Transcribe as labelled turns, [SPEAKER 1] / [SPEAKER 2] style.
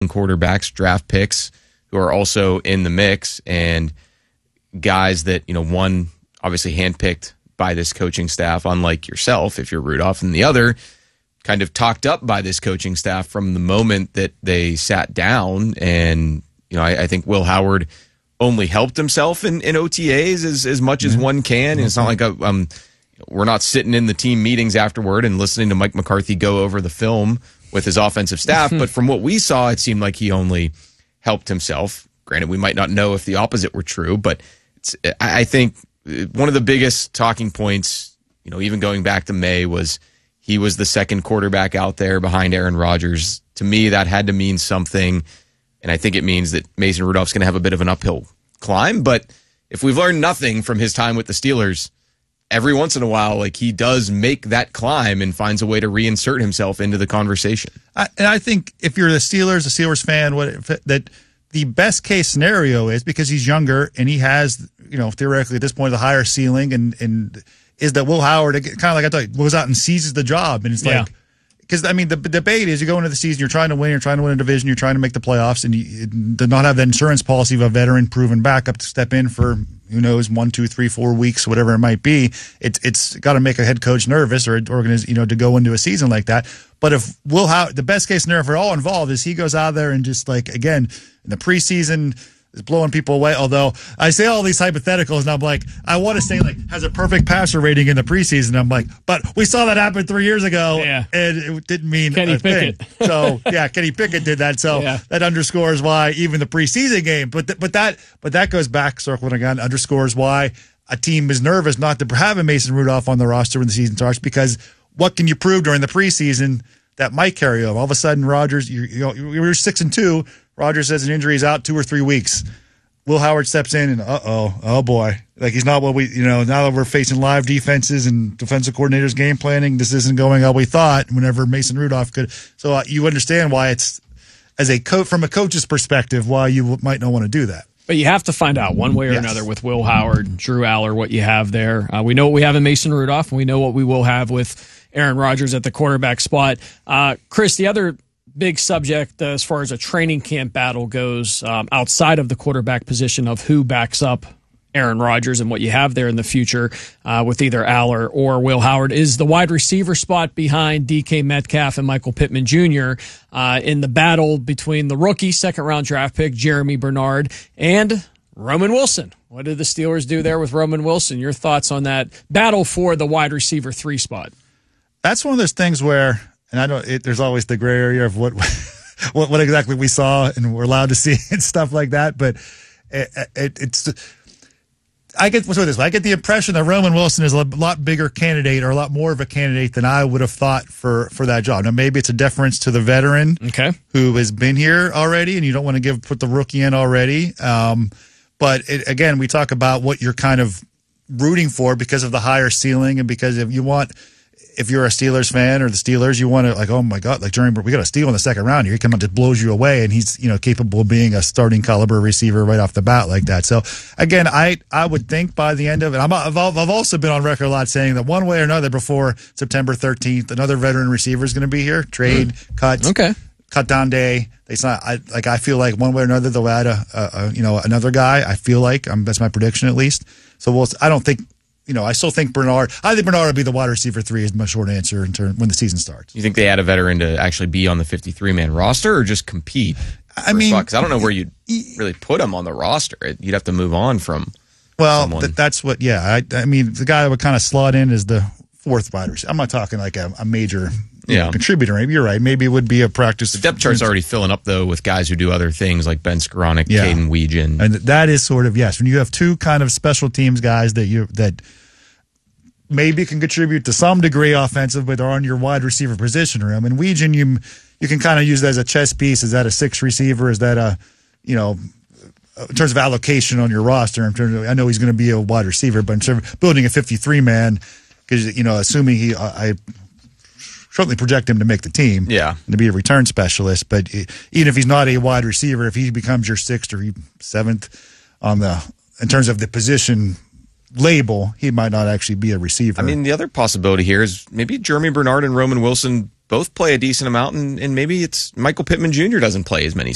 [SPEAKER 1] quarterbacks, draft picks who are also in the mix, and guys that, one obviously handpicked by this coaching staff, unlike yourself if you're Rudolph, and the other kind of talked up by this coaching staff from the moment that they sat down. And, I think Will Howard only helped himself in OTAs as much as one can. And it's not like we're not sitting in the team meetings afterward and listening to Mike McCarthy go over the film with his offensive staff. But from what we saw, it seemed like he only helped himself. Granted, we might not know if the opposite were true, but I think one of the biggest talking points, even going back to May, was he was the second quarterback out there behind Aaron Rodgers. To me, that had to mean something, and I think it means that Mason Rudolph's going to have a bit of an uphill climb. But if we've learned nothing from his time with the Steelers, every once in a while, he does make that climb and finds a way to reinsert himself into the conversation.
[SPEAKER 2] And I think if you're a Steelers fan, that the best case scenario is, because he's younger and he has, theoretically at this point, the higher ceiling, and is that Will Howard, kind of like I thought, goes out and seizes the job. And it's because, the debate is you go into the season, you're trying to win a division, you're trying to make the playoffs, and you do not have the insurance policy of a veteran proven backup to step in for, who knows, 1, 2, 3, 4 weeks, whatever it might be. It's got to make a head coach nervous or to go into a season like that. But if Will Howard, the best case scenario for all involved is he goes out there and just again, in the preseason, is blowing people away. Although I say all these hypotheticals, and I'm like, I want to say has a perfect passer rating in the preseason. I'm like, but we saw that happen 3 years ago, and it didn't mean
[SPEAKER 3] Kenny Pickett.
[SPEAKER 2] So Kenny Pickett did that. So that underscores why even the preseason game. But that goes back, circling again, underscores why a team is nervous not to have a Mason Rudolph on the roster when the season starts, because what can you prove during the preseason that might carry over? All of a sudden, Rodgers, you're 6-2. Rodgers says an injury is out 2 or 3 weeks. Will Howard steps in and oh boy, he's not what we, now that we're facing live defenses and defensive coordinators game planning, this isn't going how we thought. Whenever Mason Rudolph could, so you understand why it's, as a coach, from a coach's perspective, why you might not want to do that.
[SPEAKER 3] But you have to find out one way or another with Will Howard, Drew Aller, what you have there. We know what we have in Mason Rudolph, and we know what we will have with Aaron Rodgers at the quarterback spot. Chris, the other big subject as far as a training camp battle goes, outside of the quarterback position of who backs up Aaron Rodgers and what you have there in the future with either Aller or Will Howard, is the wide receiver spot behind DK Metcalf and Michael Pittman Jr. In the battle between the rookie second-round draft pick Jeremy Bernard and Roman Wilson. What did the Steelers do there with Roman Wilson? Your thoughts on that battle for the wide receiver 3 spot?
[SPEAKER 2] That's one of those things where, and I know there's always the gray area of what exactly we saw and we're allowed to see and stuff like that. But I get the impression that Roman Wilson is a lot bigger candidate, or a lot more of a candidate than I would have thought for that job. Now, maybe it's a deference to the veteran who has been here already, and you don't want to put the rookie in already. But again, we talk about what you're kind of rooting for because of the higher ceiling, and because if you're a Steelers fan or the Steelers, you want to oh my God, Jeremy, we got a steal in the second round here. He comes out, just blows you away, and he's capable of being a starting caliber receiver right off the bat like that. So again, I would think by the end of it, I've also been on record a lot saying that one way or another before September 13th, another veteran receiver is going to be here. Trade, cut down day. I feel like one way or another they'll add another guy. I feel like that's my prediction at least. So I don't think. I still think Bernard. I think Bernard will be the wide receiver 3. Is my short answer when the season starts. You
[SPEAKER 1] think they add a veteran to actually be on the 53-man roster, or just compete? Because I don't know where you'd really put him on the roster. You'd have to move on from.
[SPEAKER 2] Well, that's what. Yeah, I mean, the guy that would kind of slot in is the 4th wide receiver. I'm not talking like a major contributor. Maybe you're right. Maybe it would be a practice.
[SPEAKER 1] The depth chart's already filling up though with guys who do other things like Ben Skoranek, Caden Weegan,
[SPEAKER 2] and that is sort of when you have 2 kind of special teams guys that maybe can contribute to some degree offensive, but are on your wide receiver position room. And Weegan, you can kind of use that as a chess piece. Is that a 6th receiver? Is that in terms of allocation on your roster? I know he's going to be a wide receiver, but in terms of building a 53-man, because assuming I certainly project him to make the team, and to be a return specialist. But even if he's not a wide receiver, if he becomes your 6th or 7th in terms of the position label, he might not actually be a receiver.
[SPEAKER 1] I mean, the other possibility here is maybe Jeremy Bernard and Roman Wilson both play a decent amount, and maybe it's Michael Pittman Jr. doesn't play as many